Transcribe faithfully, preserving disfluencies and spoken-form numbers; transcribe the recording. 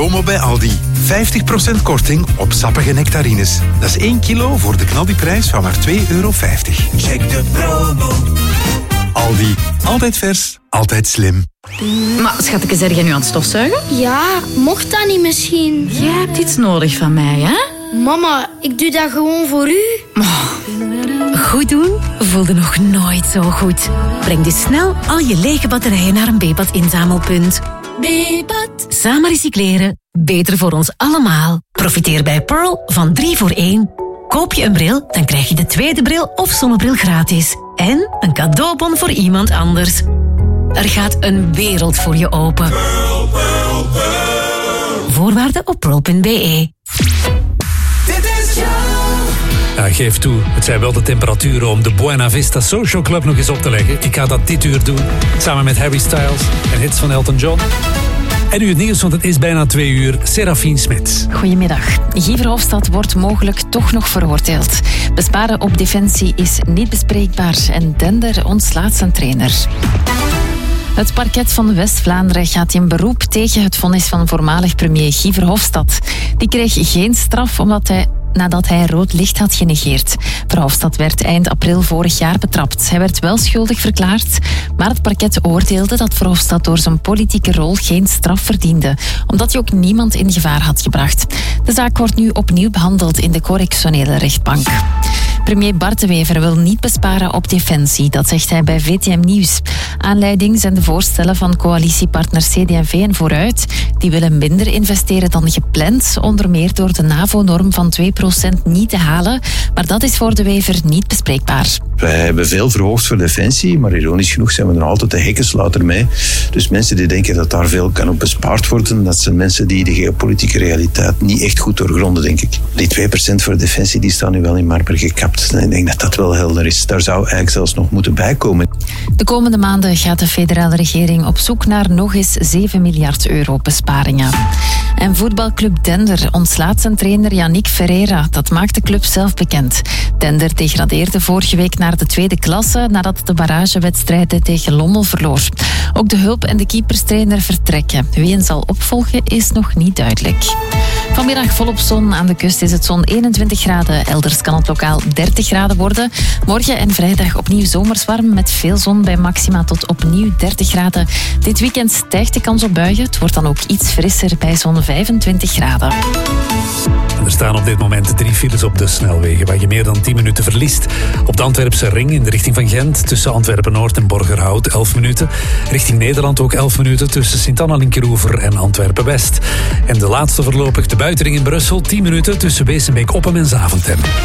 Promo bij Aldi. vijftig procent korting op sappige nectarines. Dat is één kilo voor de knaldiprijs van maar twee euro vijftig. Check de promo. Aldi. Altijd vers, altijd slim. Maar schatje, zeg jij nu aan het stofzuigen? Ja, mocht dat niet misschien? Jij hebt iets nodig van mij, hè? Mama, ik doe dat gewoon voor u. Oh. Goed doen voelde nog nooit zo goed. Breng dus snel al je lege batterijen naar een Bebat inzamelpunt. Bebat. Samen recycleren, beter voor ons allemaal. Profiteer bij Pearl van drie voor één. Koop je een bril, dan krijg je de tweede bril of zonnebril gratis. En een cadeaubon voor iemand anders. Er gaat een wereld voor je open. Pearl, Pearl, Pearl. Voorwaarden op pearl punt b e. Dit is jou. Ja, geef toe, het zijn wel de temperaturen om de Buena Vista Social Club nog eens op te leggen. Ik ga dat dit uur doen, samen met Harry Styles en hits van Elton John. En nu het nieuws, want het is bijna twee uur. Serafien Smits. Goedemiddag. Guy Verhofstadt wordt mogelijk toch nog veroordeeld. Besparen op defensie is niet bespreekbaar en Dender ontslaat zijn trainer. Het parket van West-Vlaanderen gaat in beroep tegen het vonnis van voormalig premier Guy Verhofstadt. Die kreeg geen straf omdat hij... nadat hij rood licht had genegeerd. Verhofstadt werd eind april vorig jaar betrapt. Hij werd wel schuldig verklaard, maar het parket oordeelde dat Verhofstadt door zijn politieke rol geen straf verdiende, omdat hij ook niemand in gevaar had gebracht. De zaak wordt nu opnieuw behandeld in de correctionele rechtbank. Premier Bart De Wever wil niet besparen op defensie, dat zegt hij bij V T M Nieuws. Aanleiding zijn de voorstellen van coalitiepartner C D en V en Vooruit. Die willen minder investeren dan gepland, onder meer door de NAVO-norm van twee procent niet te halen. Maar dat is voor De Wever niet bespreekbaar. Wij hebben veel verhoogd voor defensie, maar ironisch genoeg zijn we er altijd de hekkensluiter mee. Dus mensen die denken dat daar veel kan op bespaard worden, dat zijn mensen die de geopolitieke realiteit niet echt goed doorgronden, denk ik. Die twee procent voor defensie, die staan nu wel in marmer gekapt. En ik denk dat dat wel helder is. Daar zou eigenlijk zelfs nog moeten bijkomen. De komende maanden gaat de federale regering op zoek naar nog eens zeven miljard euro besparingen. En voetbalclub Dender ontslaat zijn trainer Yannick Ferreira. Dat maakt de club zelf bekend. Dender degradeerde vorige week naar de tweede klasse nadat de barragewedstrijden tegen Lommel verloor. Ook de hulp- en de keeperstrainer vertrekken. Wie hen zal opvolgen is nog niet duidelijk. Vanmiddag volop zon. Aan de kust is het zo'n eenentwintig graden. Elders kan het lokaal dertig graden worden. Morgen en vrijdag opnieuw zomers warm met veel zon bij maxima tot opnieuw dertig graden. Dit weekend stijgt de kans op buien. Het wordt dan ook iets frisser bij zo'n vijfentwintig graden. Er staan op dit moment drie files op de snelwegen waar je meer dan tien minuten verliest. Op de Antwerpse ring in de richting van Gent tussen Antwerpen-Noord en Borgerhout elf minuten. Richting Nederland ook elf minuten tussen Sint-Anna-Linkeroever en Antwerpen-West. En de laatste voorlopig de buitenring in Brussel tien minuten tussen Wezenbeek-Oppem en Zaventem.